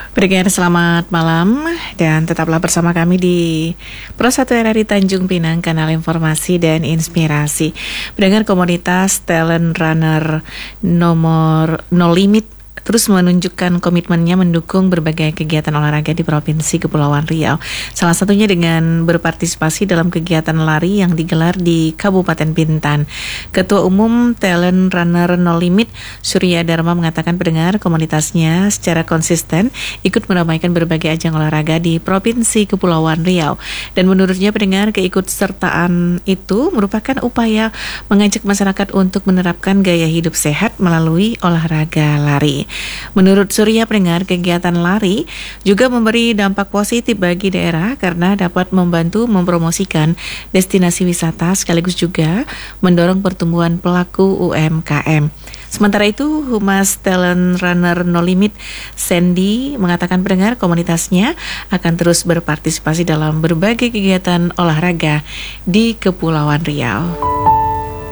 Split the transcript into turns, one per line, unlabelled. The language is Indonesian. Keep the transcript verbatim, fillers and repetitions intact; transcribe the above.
Pendengar selamat malam dan tetaplah bersama kami di Pro satu R R I Tanjung Pinang, kanal informasi dan inspirasi. Pendengar, komunitas Talent Runner nomor No Limit terus menunjukkan komitmennya mendukung berbagai kegiatan olahraga di Provinsi Kepulauan Riau. Salah satunya dengan berpartisipasi dalam kegiatan lari yang digelar di Kabupaten Bintan. Ketua Umum Talent Runner No Limit, Surya Dharma, mengatakan pendengar komunitasnya secara konsisten ikut meramaikan berbagai ajang olahraga di Provinsi Kepulauan Riau. Dan menurutnya pendengar, keikutsertaan itu merupakan upaya mengajak masyarakat untuk menerapkan gaya hidup sehat melalui olahraga lari. Menurut Surya pendengar, kegiatan lari juga memberi dampak positif bagi daerah karena dapat membantu mempromosikan destinasi wisata sekaligus juga mendorong pertumbuhan pelaku U M K M. Sementara itu, Humas Talent Runner No Limit, Sandy, mengatakan pendengar komunitasnya akan terus berpartisipasi dalam berbagai kegiatan olahraga di Kepulauan Riau.